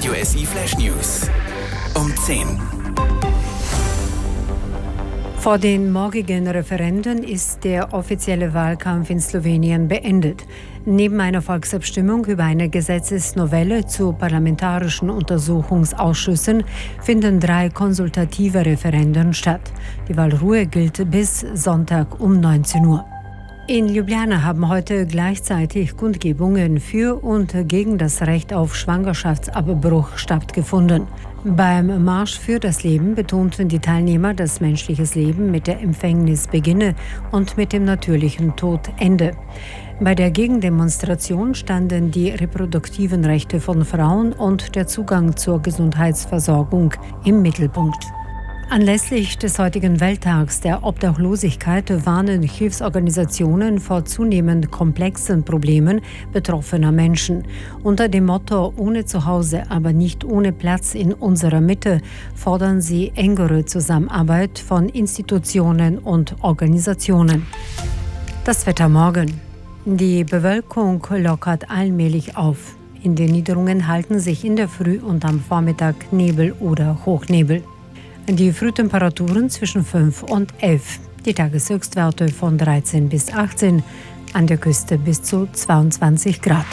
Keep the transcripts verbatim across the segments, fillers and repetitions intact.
Radio S I Flash News um zehn. Vor den morgigen Referenden ist der offizielle Wahlkampf in Slowenien beendet. Neben einer Volksabstimmung über eine Gesetzesnovelle zu parlamentarischen Untersuchungsausschüssen finden drei konsultative Referenden statt. Die Wahlruhe gilt bis Sonntag um neunzehn Uhr. In Ljubljana haben heute gleichzeitig Kundgebungen für und gegen das Recht auf Schwangerschaftsabbruch stattgefunden. Beim Marsch für das Leben betonten die Teilnehmer, dass menschliches Leben mit der Empfängnis beginne und mit dem natürlichen Tod ende. Bei der Gegendemonstration standen die reproduktiven Rechte von Frauen und der Zugang zur Gesundheitsversorgung im Mittelpunkt. Anlässlich des heutigen Welttags der Obdachlosigkeit warnen Hilfsorganisationen vor zunehmend komplexen Problemen betroffener Menschen. Unter dem Motto „Ohne Zuhause, aber nicht ohne Platz in unserer Mitte“ fordern sie engere Zusammenarbeit von Institutionen und Organisationen. Das Wetter morgen. Die Bewölkung lockert allmählich auf. In den Niederungen halten sich in der Früh und am Vormittag Nebel oder Hochnebel. Die Frühtemperaturen zwischen fünf und elf. Die Tageshöchstwerte von dreizehn bis achtzehn, an der Küste bis zu zweiundzwanzig Grad.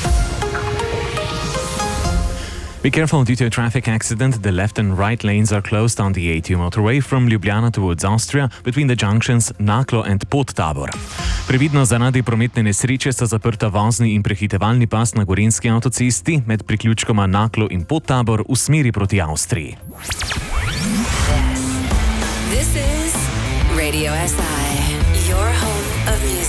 Be careful, due to a traffic accident, the left and right lanes are closed on the A two motorway from Ljubljana towards Austria between the junctions Naklo and Podtabor. Previdno zaradi prometne nesreče sta zaprta vozni in prehitevalni pas na gorenjski avtocesti med priključkoma Naklo in Podtabor v smeri proti Avstriji. This is Radio S I, your home of music.